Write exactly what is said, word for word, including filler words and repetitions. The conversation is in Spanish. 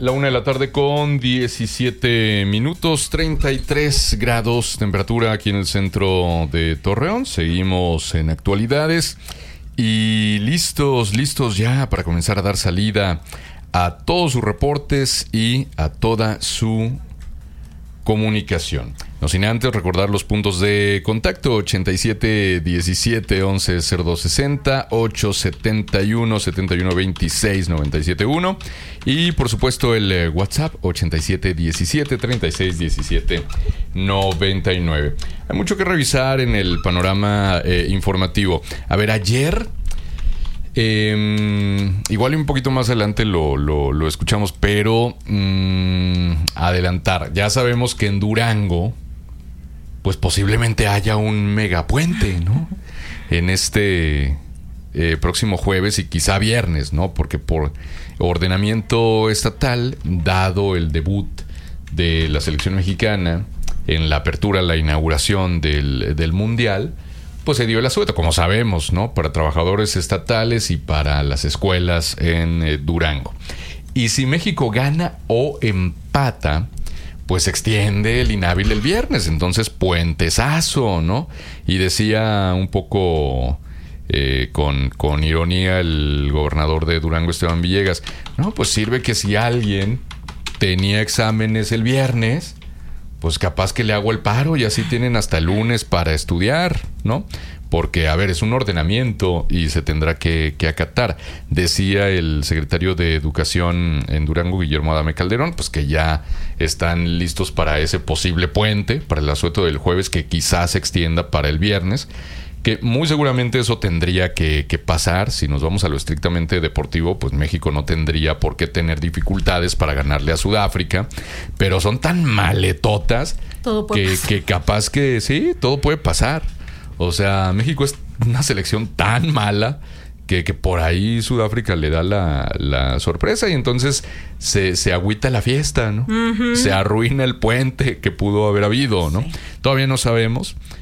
La una de la tarde con diecisiete minutos, treinta y tres grados temperatura aquí en el centro de Torreón. Seguimos en actualidades y listos, listos ya para comenzar a dar salida a todos sus reportes y a toda su comunicación. No sin antes recordar los puntos de contacto: ochenta y siete diecisiete once cero dos sesenta, ocho setenta y uno setenta y uno veintiséis noventa y siete uno y por supuesto el eh, WhatsApp ochenta y siete diecisiete treinta y seis diecisiete noventa y nueve. Hay mucho que revisar en el panorama eh, informativo. A ver, ayer Eh, igual un poquito más adelante lo, lo, lo escuchamos, pero mmm, adelantar. Ya sabemos que en Durango, pues posiblemente haya un megapuente, ¿no? En este eh, próximo jueves y quizá viernes, ¿no? Porque por ordenamiento estatal, dado el debut de la selección mexicana en la apertura, la inauguración del, del Mundial, pues se dio el asueto, como sabemos, ¿no? Para trabajadores estatales y para las escuelas en eh, Durango. Y si México gana o empata, pues se extiende el inhábil el viernes. Entonces, puentesazo, ¿no? Y decía un poco eh, con, con ironía el gobernador de Durango, Esteban Villegas, no, pues sirve que si alguien tenía exámenes el viernes, pues capaz que le hago el paro y así tienen hasta el lunes para estudiar, ¿no? Porque, a ver, es un ordenamiento y se tendrá que, que acatar. Decía el secretario de Educación en Durango, Guillermo Adame Calderón, pues que ya están listos para ese posible puente, para el asueto del jueves, que quizás se extienda para el viernes, que muy seguramente eso tendría que, que pasar. Si nos vamos a lo estrictamente deportivo, pues México no tendría por qué tener dificultades para ganarle a Sudáfrica, pero son tan maletotas que, que capaz que sí, todo puede pasar. O sea, México es una selección tan mala que, que por ahí Sudáfrica le da la, la sorpresa y entonces se, se agüita la fiesta, ¿no? Uh-huh. Se arruina el puente que pudo haber habido, ¿no? Sí. Todavía no sabemos.